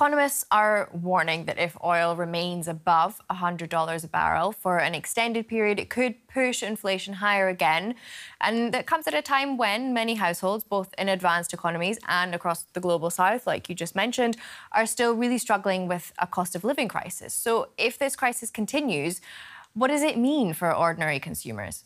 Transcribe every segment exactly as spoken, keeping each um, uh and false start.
Economists are warning that if oil remains above one hundred dollars a barrel for an extended period, it could push inflation higher again. And that comes at a time when many households, both in advanced economies and across the global south, like you just mentioned, are still really struggling with a cost of living crisis. So if this crisis continues, what does it mean for ordinary consumers?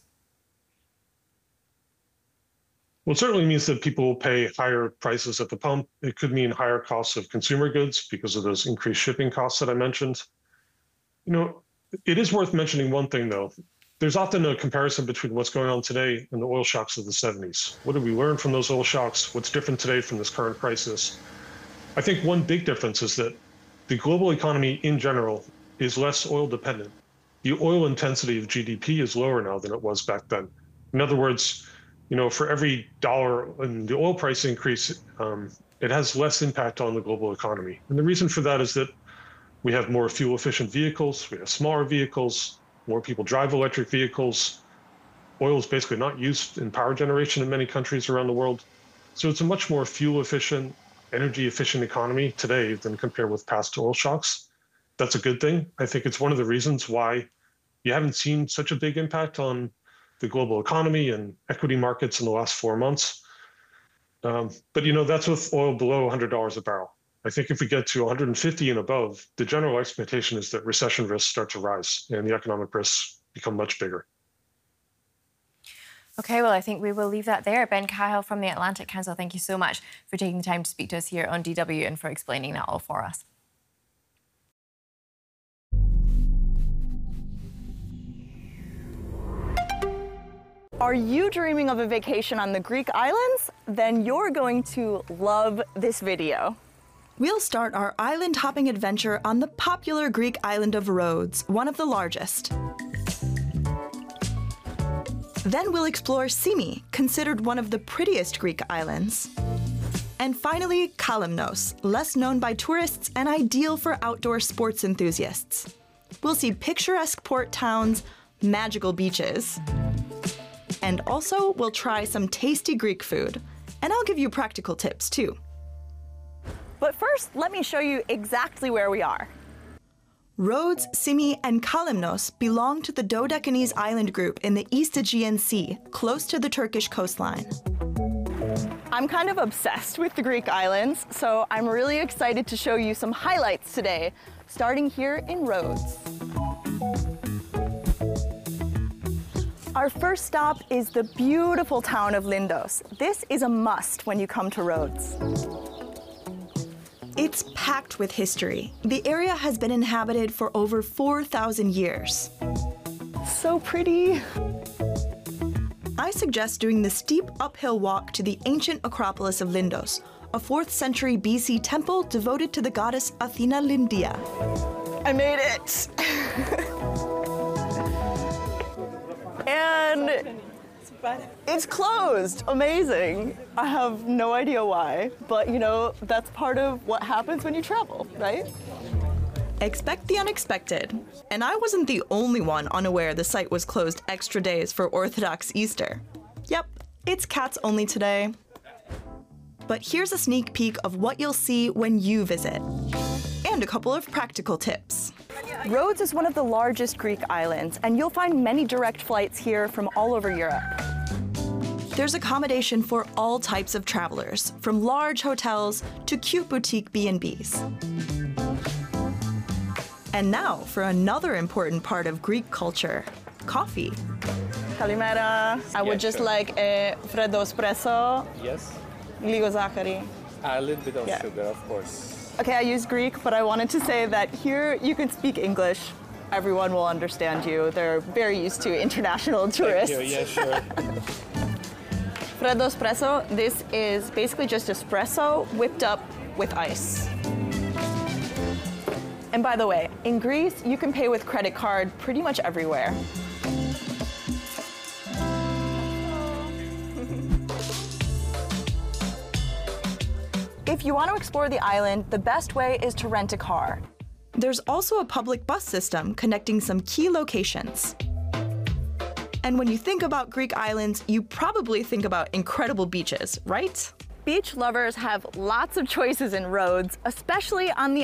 Well, it certainly means that people will pay higher prices at the pump. It could mean higher costs of consumer goods because of those increased shipping costs that I mentioned. You know, it is worth mentioning one thing, though. There's often a comparison between what's going on today and the oil shocks of the seventies. What did we learn from those oil shocks? What's different today from this current crisis? I think one big difference is that the global economy in general is less oil dependent. The oil intensity of G D P is lower now than it was back then. In other words, you know, for every dollar in the oil price increase, um, it has less impact on the global economy. And the reason for that is that we have more fuel efficient vehicles, we have smaller vehicles, more people drive electric vehicles. Oil is basically not used in power generation in many countries around the world. So it's a much more fuel efficient, energy efficient economy today than compared with past oil shocks. That's a good thing. I think it's one of the reasons why you haven't seen such a big impact on the global economy and equity markets in the last four months. Um, but, you know, that's with oil below one hundred dollars a barrel. I think if we get to one hundred fifty and above, the general expectation is that recession risks start to rise and the economic risks become much bigger. OK, well, I think we will leave that there. Ben Cahill from the Atlantic Council, thank you so much for taking the time to speak to us here on D W and for explaining that all for us. Are you dreaming of a vacation on the Greek islands? Then you're going to love this video. We'll start our island hopping adventure on the popular Greek island of Rhodes, one of the largest. Then we'll explore Symi, considered one of the prettiest Greek islands. And finally, Kalymnos, less known by tourists and ideal for outdoor sports enthusiasts. We'll see picturesque port towns, magical beaches. And also, we'll try some tasty Greek food. And I'll give you practical tips, too. But first, let me show you exactly where we are. Rhodes, Symi, and Kalymnos belong to the Dodecanese island group in the East Aegean Sea, close to the Turkish coastline. I'm kind of obsessed with the Greek islands, so I'm really excited to show you some highlights today, starting here in Rhodes. Our first stop is the beautiful town of Lindos. This is a must when you come to Rhodes. It's packed with history. The area has been inhabited for over four thousand years. So pretty. I suggest doing the steep uphill walk to the ancient Acropolis of Lindos, a fourth century B C temple devoted to the goddess Athena Lindia. I made it! And it's closed. Amazing. I have no idea why, but you know, that's part of what happens when you travel, right? Expect the unexpected. And I wasn't the only one unaware the site was closed extra days for Orthodox Easter. Yep, it's cats only today. But here's a sneak peek of what you'll see when you visit. And a couple of practical tips. Rhodes is one of the largest Greek islands, and you'll find many direct flights here from all over Europe. There's accommodation for all types of travelers, from large hotels to cute boutique B and Bs. And now for another important part of Greek culture, coffee. Kalimera. I would Yes, just sure. like a freddo espresso, Yes, λίγο ζάχαρη. a little bit of Yeah. sugar, of course. Okay, I use Greek, but I wanted to say that here you can speak English. Everyone will understand you. They're very used to international tourists. Thank you. Yeah, sure. Freddo espresso, this is basically just espresso whipped up with ice. And by the way, in Greece, you can pay with credit card pretty much everywhere. If you want to explore the island, the best way is to rent a car. There's also a public bus system connecting some key locations. And when you think about Greek islands, you probably think about incredible beaches, right? Beach lovers have lots of choices in Rhodes, especially on the